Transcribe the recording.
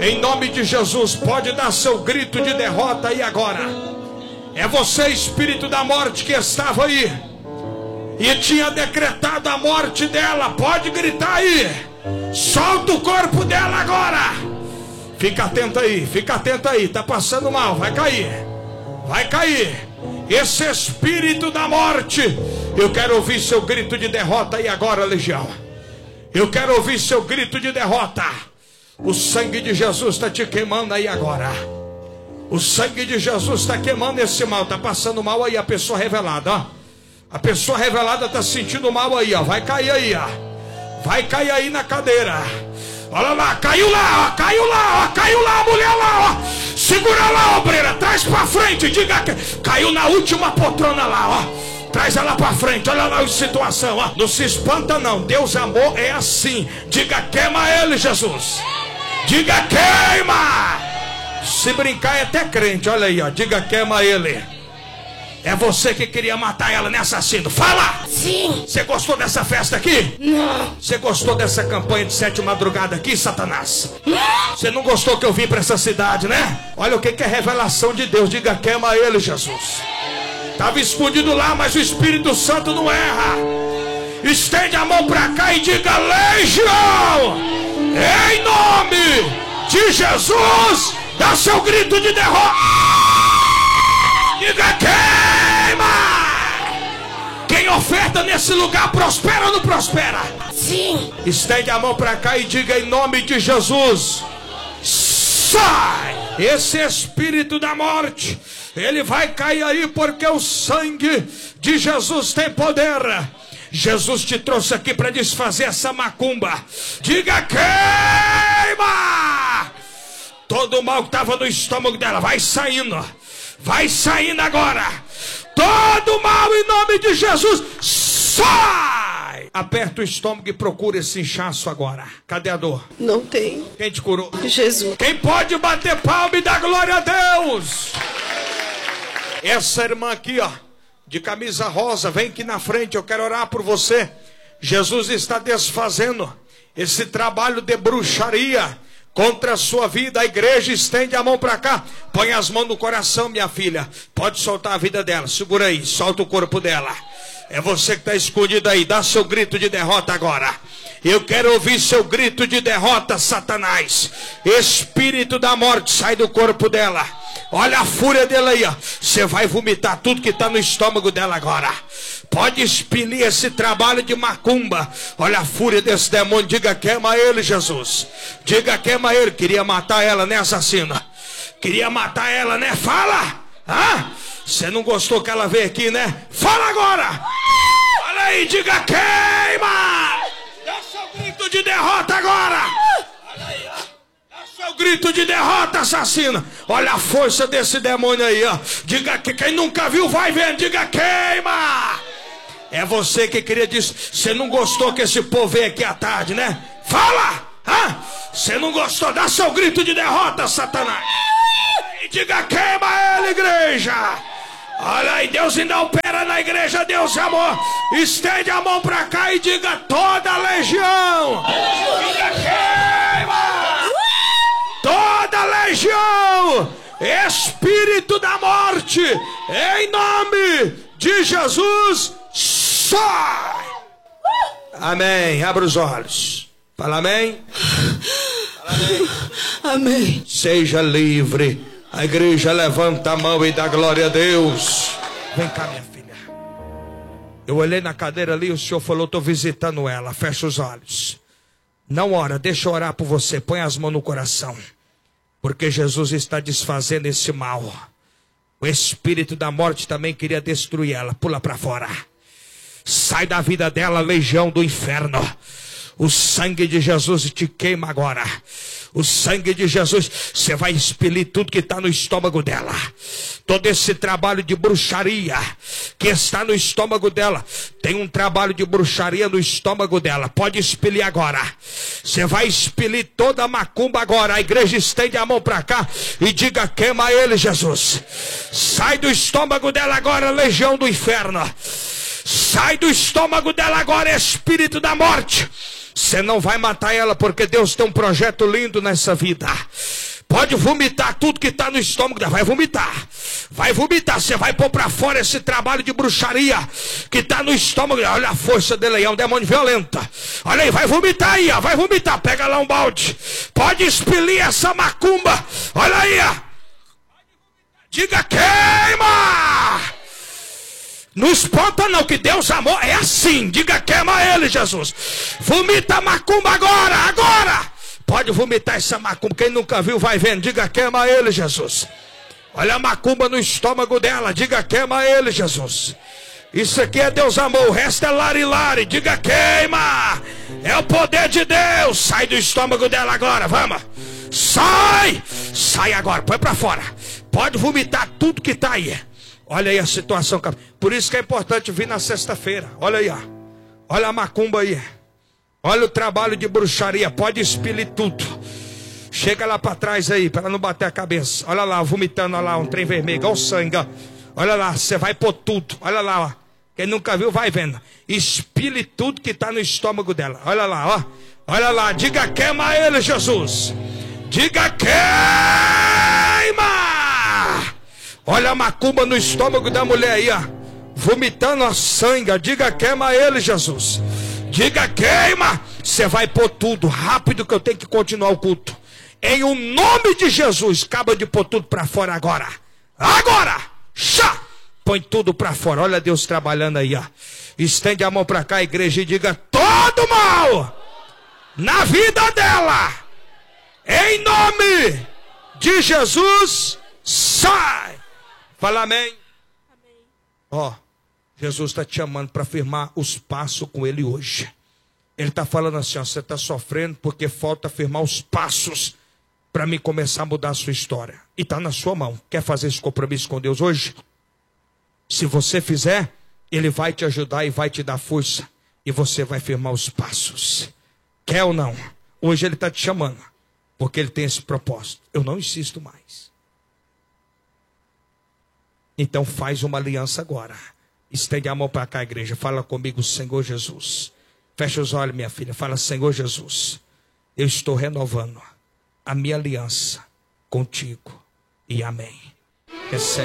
Em nome de Jesus, pode dar seu grito de derrota aí agora. É você, espírito da morte, que estava aí e tinha decretado a morte dela. Pode gritar aí. Solta o corpo dela agora. Fica atento aí, tá passando mal, vai cair. Esse espírito da morte, eu quero ouvir seu grito de derrota aí agora, legião. Eu quero ouvir seu grito de derrota. O sangue de Jesus está te queimando aí agora. O sangue de Jesus está queimando esse mal. Está passando mal aí a pessoa revelada, ó. A pessoa revelada está sentindo mal aí, ó. Vai cair aí, ó. Vai cair aí na cadeira. Olha lá, caiu lá, a mulher lá, ó. Segura lá, obreira, traz pra frente. Diga que caiu na última poltrona lá, ó. Traz ela pra frente, olha lá a situação, ó. Não se espanta não, Deus amor é assim. Diga, queima ele, Jesus. Diga, queima. Se brincar é até crente, olha aí, ó. Diga, queima ele. É você que queria matar ela, né, assassino? Fala! Sim. Você gostou dessa festa aqui? Não. Você gostou dessa campanha de 7 madrugada aqui, Satanás? Você não gostou que eu vim pra essa cidade, né? Olha o que é revelação de Deus. Diga, queima ele, Jesus. Estava escondido lá, mas o Espírito Santo não erra. Estende a mão pra cá e diga, legião, em nome de Jesus, dá seu grito de derrota. Diga, queima. Quem oferta nesse lugar prospera ou não prospera? Sim. Estende a mão pra cá e diga, em nome de Jesus, sai. Esse espírito da morte, ele vai cair aí, porque o sangue de Jesus tem poder. Jesus te trouxe aqui para desfazer essa macumba. Diga, queima. Todo o mal que estava no estômago dela vai saindo agora. Todo o mal, em nome de Jesus, sai. Aperta o estômago e procura esse inchaço agora. Cadê a dor? Não tem. Quem te curou? Jesus. Quem pode bater palma e dar glória a Deus? Essa irmã aqui, ó, de camisa rosa, vem aqui na frente, eu quero orar por você. Jesus está desfazendo esse trabalho de bruxaria contra a sua vida. A igreja, estende a mão para cá. Põe as mãos no coração, minha filha. Pode soltar a vida dela. Segura aí, solta o corpo dela. É você que está escondido aí. Dá seu grito de derrota agora. Eu quero ouvir seu grito de derrota, Satanás. Espírito da morte, sai do corpo dela. Olha a fúria dela aí, ó. Você vai vomitar tudo que está no estômago dela agora. Pode expelir esse trabalho de macumba. Olha a fúria desse demônio. Diga, queima ele, Jesus. Diga, queima ele. Queria matar ela, né, assassina? Queria matar ela, né? Fala! Você não gostou que ela veio aqui, né? Fala agora! Olha aí, diga, queima! Dá seu grito de derrota agora! Olha aí, ó. Seu grito de derrota, assassina. Olha a força desse demônio aí, ó. Diga que quem nunca viu vai vendo. Diga, queima. É você que queria dizer. Você não gostou que esse povo veio aqui à tarde, né? Fala. Você não gostou? Dá seu grito de derrota, Satanás. E diga, queima ele, igreja. Olha aí, Deus ainda opera na igreja. Deus é amor. Estende a mão pra cá e diga, toda a legião. Diga, queima. Toda a legião, espírito da morte, em nome de Jesus, sai. Amém. Abra os olhos. Fala amém. Fala amém. Amém. Seja livre. A igreja levanta a mão e dá glória a Deus. Vem cá, minha filha. Eu olhei na cadeira ali, o Senhor falou, estou visitando ela. Fecha os olhos. Não ora, deixa eu orar por você. Põe as mãos no coração. Porque Jesus está desfazendo esse mal. O espírito da morte também queria destruir ela. Pula para fora. Sai da vida dela, legião do inferno. O sangue de Jesus te queima agora. O sangue de Jesus, você vai expelir tudo que está no estômago dela. Todo esse trabalho de bruxaria que está no estômago dela. Tem um trabalho de bruxaria no estômago dela. Pode expelir agora. Você vai expelir toda a macumba agora. A igreja estende a mão para cá e diga, queima ele, Jesus. Sai do estômago dela agora, legião do inferno. Sai do estômago dela agora, espírito da morte. Você não vai matar ela, porque Deus tem um projeto lindo nessa vida. Pode vomitar tudo que está no estômago dela. Vai vomitar. Vai vomitar. Você vai pôr para fora esse trabalho de bruxaria que está no estômago dela. Olha a força dele aí. É um demônio violento. Olha aí. Vai vomitar aí. Ó. Vai vomitar. Pega lá um balde. Pode expelir essa macumba. Olha aí. Ó. Diga queima. Não espanta não, que Deus amou. É assim. Diga queima ele, Jesus. Vomita a macumba agora. Agora. Pode vomitar essa macumba. Quem nunca viu vai vendo. Diga queima ele, Jesus. Olha a macumba no estômago dela. Diga queima ele, Jesus. Isso aqui é Deus amor. O resto é lari-lari. Diga queima. É o poder de Deus. Sai do estômago dela agora. Vamos. Sai. Sai agora. Põe pra fora. Pode vomitar tudo que tá aí. Olha aí a situação. Por isso que é importante vir na sexta-feira. Olha aí, ó. Olha a macumba aí. Olha o trabalho de bruxaria. Pode expelir tudo. Chega lá para trás aí, para não bater a cabeça. Olha lá, vomitando, olha lá, um trem vermelho, igual sangue, ó. Olha lá, você vai pôr tudo. Olha lá, ó. Quem nunca viu, vai vendo. Expile tudo que está no estômago dela. Olha lá, ó. Olha lá, diga queima ele, Jesus. Diga queima. Olha a macumba no estômago da mulher aí, ó. Vomitando a sangue. Diga queima ele, Jesus. Diga queima. Você vai pôr tudo rápido, que eu tenho que continuar o culto. Em o nome de Jesus. Acaba de pôr tudo para fora agora. Agora. Chá. Põe tudo para fora. Olha Deus trabalhando aí, ó. Estende a mão para cá, igreja, e diga: todo mal na vida dela, em nome de Jesus, sai. Fala amém. Ó, Jesus está te chamando para firmar os passos com ele hoje. Ele está falando assim, ó, você está sofrendo porque falta firmar os passos para mim começar a mudar a sua história. E está na sua mão. Quer fazer esse compromisso com Deus hoje? Se você fizer, ele vai te ajudar e vai te dar força. E você vai firmar os passos. Quer ou não? Hoje ele está te chamando. Porque ele tem esse propósito. Eu não insisto mais. Então faz uma aliança agora. Estende a mão para cá, igreja. Fala comigo, Senhor Jesus. Fecha os olhos, minha filha. Fala, Senhor Jesus. Eu estou renovando a minha aliança contigo. E amém. Recebe.